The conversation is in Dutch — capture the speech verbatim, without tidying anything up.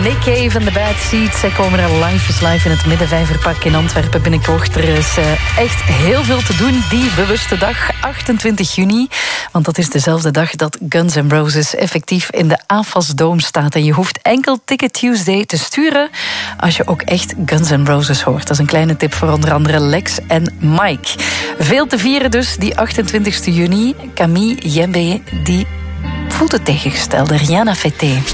Nick Cave en The Bad Seeds. Zij komen er live is live in het Middenvijverpark in Antwerpen binnenkort. Er is uh, echt heel veel te doen die bewuste dag, achtentwintig juni. Want dat is dezelfde dag dat Guns N' Roses effectief in de A F A S Dome staat. En je hoeft enkel Ticket Tuesday te sturen als je ook echt Guns N' Roses hoort. Dat is een kleine tip voor onder andere Lex en Mike. Veel te vieren dus, die achtentwintigste juni. Camille Jembe, die voelt het tegengestelde. Rihanna Fete.